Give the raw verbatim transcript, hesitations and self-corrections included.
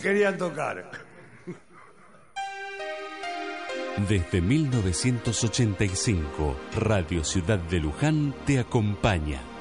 querían tocar. Desde mil novecientos ochenta y cinco, Radio Ciudad de Luján te acompaña.